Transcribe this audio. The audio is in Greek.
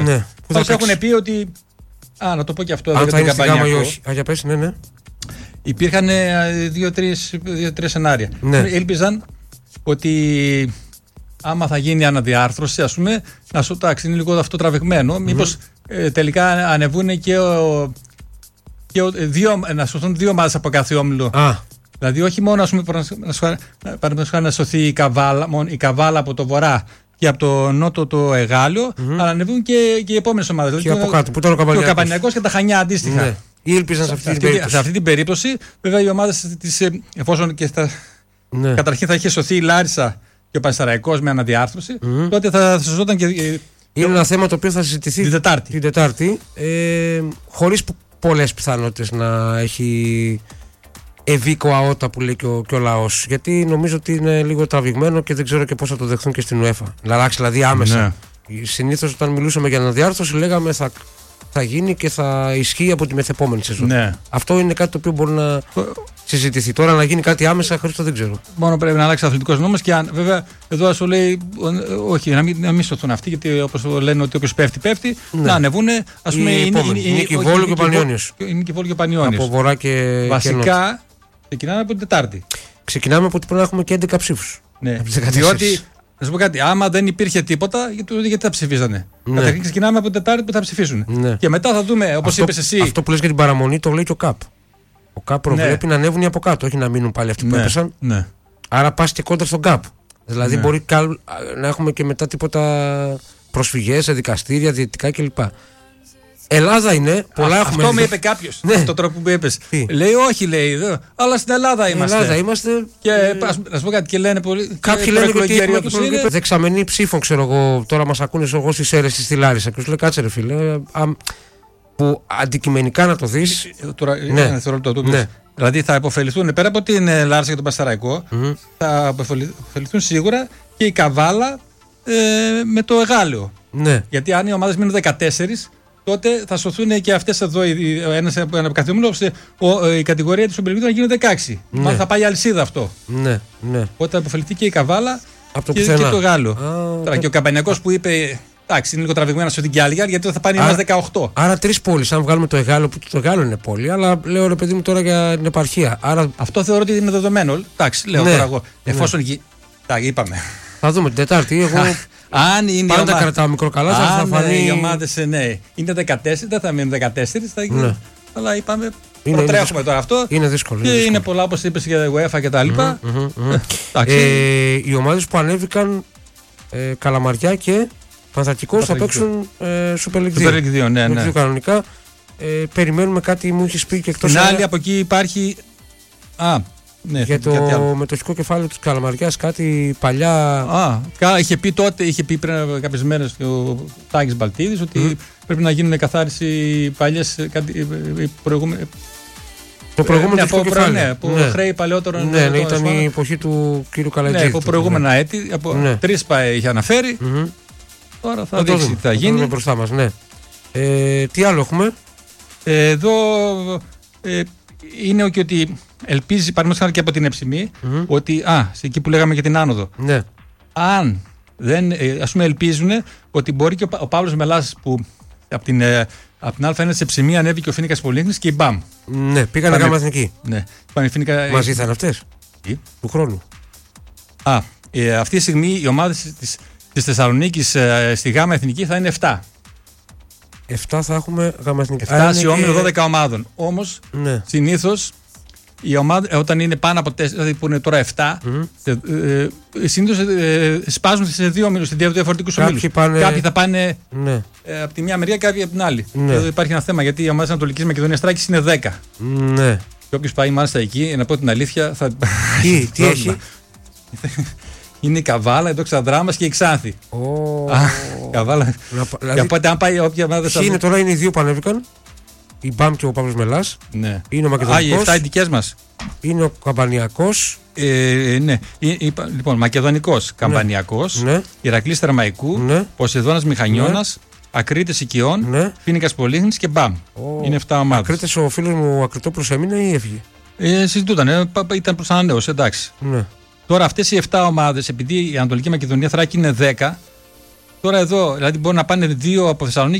Ναι. Έχουν πει ότι. Να το πω και αυτό εδώ. Αν για θα είναι στη Γάμα ή όχι. Για πες, ναι. Υπήρχαν 2-3 σενάρια. Ναι. Έλπιζαν ότι άμα θα γίνει αναδιάρθρωση, ας πούμε, να σου τάξει, είναι λίγο αυτό τραβηγμένο. Μήπως τελικά ανεβούν και να σωθούν 2 ομάδες από κάθε όμιλο. Δηλαδή, όχι μόνο να σωθεί η Καβάλα από το βορρά και από το νότο το Εγάλιο, αλλά ανεβούν και οι επόμενες ομάδες. Και από κάτω, που ήταν ο Καμπανιακός και τα Χανιά αντίστοιχα. Ναι. Ή ήλπιζαν σε αυτή την περίπτωση. Βέβαια, οι ομάδες εφόσον και καταρχήν θα είχε σωθεί η Λάρισα και ο Πανσεραϊκός με αναδιάρθρωση, τότε θα σωζόταν και. Είναι ένα θέμα το οποίο θα συζητηθεί την Τετάρτη, χωρίς πολλές πιθανότητες να έχει ευήκο αότα που λέει και ο λαός. Γιατί νομίζω ότι είναι λίγο τραβηγμένο και δεν ξέρω και πώς θα το δεχθούν και στην UEFA. Να αλλάξει δηλαδή άμεσα. Ναι. Συνήθως όταν μιλούσαμε για αναδιάρθρωση λέγαμε θα γίνει και θα ισχύει από τη μεθεπόμενη σεζόν. Ναι. Αυτό είναι κάτι το οποίο μπορεί να συζητηθεί. Τώρα να γίνει κάτι άμεσα, Χρήστο, δεν ξέρω. Μόνο πρέπει να αλλάξει ο αθλητικός νόμος και βέβαια εδώ σου λέει όχι, να μην σωθούν αυτοί, γιατί όπως λένε ότι όποιος πέφτει, να ανεβούν. Ας πούμε, είναι Νικηβόλου και Πανιώνιος. Είναι Νικηβόλου και Πανιώνιος. Από βορρά και. Βασικά ξεκινάμε από την Τετάρτη. Ξεκινάμε από ότι πρέπει να έχουμε και 11 ψήφους. Ναι. Διότι. Να σου πω κάτι, άμα δεν υπήρχε τίποτα, γιατί θα ψηφίζανε. Ναι. Καταρχήν ξεκινάμε από την Τετάρτη που θα ψηφίσουν. Ναι. Και μετά θα δούμε, όπως είπες εσύ. Αυτό που λες για την παραμονή το λέει και ο ΚΑΠ. Ο ΚΑΠ προβλέπει να ανέβουν οι από κάτω, όχι να μείνουν πάλι αυτοί που έπεσαν. Ναι. Άρα πας και κόντρα στον ΚΑΠ. Δηλαδή μπορεί να έχουμε και μετά τίποτα προσφυγές σε δικαστήρια, διαιτητικά κλπ. Ελλάδα είναι, πολλά έχουμε. Αυτό με είπε κάποιος. Ναι. Το τρόπο που είπες. Λέει, όχι, λέει, αλλά στην Ελλάδα είμαστε. Ελλάδα είμαστε. Και να σου πω κάτι, και λένε πολύ. Κάποιοι λένε ότι έχουμε δεξαμενή ψήφων, ξέρω εγώ. Τώρα μας ακούνε εγώ στις αίρες στη Λάρισα. Και σου λέει, κάτσε ρε φίλε. Που αντικειμενικά να το δεις. Ναι. Δηλαδή θα υποφεληθούν πέρα από την Λάρισα και τον Πανσεραϊκό, θα υποφεληθούν σίγουρα και η Καβάλα με το Εγάλιο. Ναι. Γιατί αν οι ομάδες μείνουν 14. Τότε θα σωθούν και αυτές εδώ, ένας από κάθε όμιλο, η κατηγορία της Σομπερλίγου να γίνουν 16. Ναι. Μάλλον θα πάει αλυσίδα αυτό. Ναι. Οπότε θα αποφεληθεί και η Καβάλα και το Γάλλο. Τώρα και ο Καμπανιακός που είπε, εντάξει, είναι λίγο τραβηγμένο σε την Κιάλια, γιατί θα πάνε οι 18. Άρα 3 πόλεις, αν βγάλουμε το Εγάλο, που το Εγάλο είναι πόλη, αλλά λέω ρε παιδί μου τώρα για την επαρχία. Άρα. Αυτό θεωρώ ότι είναι δεδομένο. Εντάξει, λέω τώρα εγώ. Εφόσον. Είπαμε. Θα δούμε την Τετάρτη. Εγώ. Αν είναι πάντα κρατάω μικρό καλά, θα φανεί. Οι ομάδες είναι 14, δεν θα μείνουν 14, θα γίνουν. Αλλά είπαμε. Προτρέχουμε τώρα αυτό. Είναι δύσκολο. Και είναι πολλά, όπως είπες, για UEFA και τα λοιπά. Οι ομάδες που ανέβηκαν, Καλαμαριά και Παναθηναϊκός, θα παίξουν Super League 2. Ναι. Κανονικά. Περιμένουμε κάτι, μου έχεις πει και εκτός. Την άλλη από εκεί υπάρχει. Ναι, για το μετοχικό κεφάλαιο της Καλαμαριάς, κάτι παλιά. Είχε πει πριν από κάποιες μέρες ο Τάκης Μπαλτίδης ότι πρέπει να γίνουν καθάριση παλιές. Το προηγούμενο μετοχικό κεφάλαιο. Ναι, που χρέη παλαιότερων. Ναι, ήταν η εποχή του κ. Καλατζίδη. Ναι, από προηγούμενα έτη. Από 3 είχε αναφέρει. Τώρα θα δείξει τι θα γίνει. Μπροστά μας, ναι. Τι άλλο έχουμε. Εδώ είναι και ότι ελπίζει, παραδείγματος και από την Εψημή, ότι σε εκεί που λέγαμε για την άνοδο. Ναι. Αν δεν, ας πούμε, ελπίζουν ότι μπορεί και ο Παύλος Μελάς που από την Α1 της Εψημή ανέβηκε ο Φοίνικας Πολύχνης και η Μπαμ. Ναι, πήγανε Γάμα Εθνική. Ναι. Μαζί θα είναι αυτές του χρόνου. Αυτή τη στιγμή οι ομάδες της Θεσσαλονίκης στη Γάμα Εθνική θα είναι 7. 7 θα έχουμε Γάμα Εθνική. 7 σε όμιλο 12 ομάδων. Όμως συνήθως η ομάδα, όταν είναι πάνω από 4, δηλαδή που είναι τώρα 7, συνήθως σπάζουν σε 2 ομίλους, σε 2 διαφορετικούς ομίλους. Κάποιοι θα πάνε από τη μια μεριά, κάποιοι από την άλλη. Εδώ υπάρχει ένα θέμα, γιατί η ομάδα της Ανατολικής Μακεδονίας Θράκης είναι 10. Ναι. Και όποιος πάει μάλιστα εκεί, να πω την αλήθεια, θα. Τι έχει. Είναι η Καβάλα, η Δόξα Δράμας και η Ξάνθη. Καβάλα. Και οπότε αν πάει όποια ομάδα. Ποιοι είναι τώρα, είναι οι 2 που ανέβηκαν. Η Μπαμ και ο Παύλος Μελάς. Ναι. Είναι ο Μακεδονικός. Οι 7 οι δικές μας. Είναι ο Καμπανιακός. Ναι. Λοιπόν, Μακεδονικός, Καμπανιακός, Ηρακλής Θερμαϊκού, Ποσειδώνας Μηχανιώνας, Ακρίτες Οικειών, Φοίνικας Πολύχνης και Μπαμ. Είναι 7 ομάδες. Ακρίτες, ο φίλος μου ο Ακριτόπουλος έμεινε ή έφυγε. Συζητούταν, ήταν προς ανανέωση, εντάξει. Ναι. Τώρα αυτές οι 7 ομάδες, επειδή η Ανατολική Μακεδονία Θράκη είναι 10, Τώρα εδώ, δηλαδή μπορεί να πάνε 2 από Θεσσαλονίκη